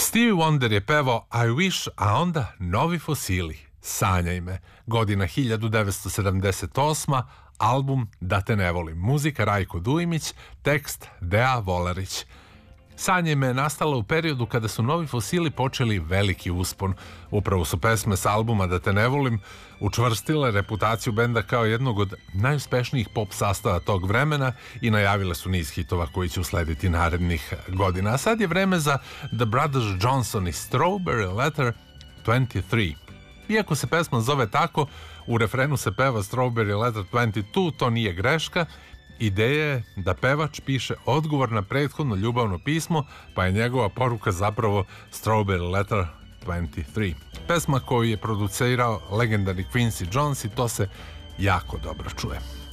Stevie Wonder je pevao I Wish, a onda Novi fosili, Sanjaj me, godina 1978, album Da te ne volim, muzika Rajko Dujmić, tekst Dea Volarić. Sanjaj me je nastala u periodu kada su Novi fosili počeli veliki uspon. Upravo su pesme s albuma Da te ne volim učvrstile reputaciju benda kao jednog od najuspešnijih pop sastava tog vremena i najavile su niz hitova koji će uslediti narednih godina. A sad je vreme za The Brothers Johnson i Strawberry Letter 23. Iako se pesma zove tako, u refrenu se peva Strawberry Letter 22, to nije greška. Ideja je da pevač piše odgovor na prethodno ljubavno pismo, pa je njegova poruka zapravo Strawberry Letter 23. Pesma koju je producirao legendarni Quincy Jones i to se jako dobro čuje.